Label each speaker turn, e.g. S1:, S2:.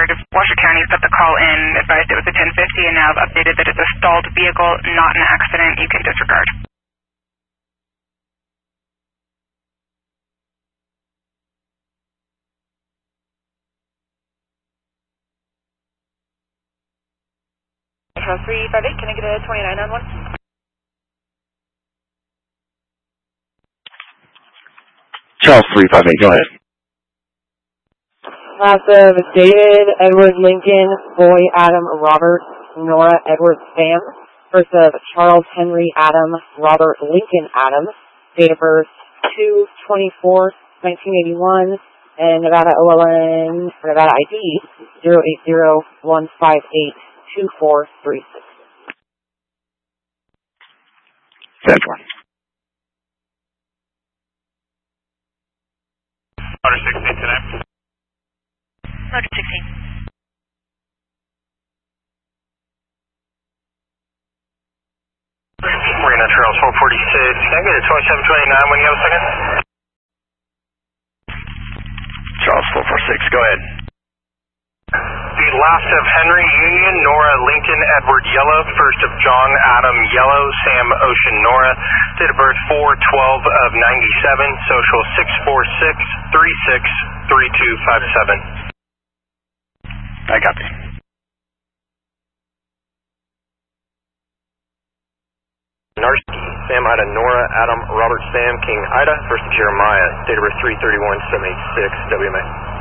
S1: disregard. Washoe County's got the call in, advised it was a 1050, and now have updated that it's a stalled vehicle, not an accident. You can disregard. Charles 358, can I get a 29 on one?
S2: Charles 358, go ahead.
S3: Class of David, Edward, Lincoln, Boy, Adam, Robert, Nora, Edward, Sam. First of Charles, Henry, Adam, Robert, Lincoln, Adam. Date of birth 2/24/1981. And Nevada OLN, Nevada ID 080-158-2436.
S2: Central.
S4: Motor 16 tonight.
S1: Motor 16.
S4: Marina Trails 446. Can I get a 2729 when you have a second?
S2: Charles 446, go ahead.
S4: The last of Henry Union, Nora Lincoln, Edward Yellow. First of John Adam Yellow, Sam Ocean Nora. Date of birth 4/12/97. Social 646-363257.
S2: I copy.
S4: Narski, Sam Ida Nora, Adam Robert Sam King Ida. First of Jeremiah. Date of birth 3/31/786. WMA.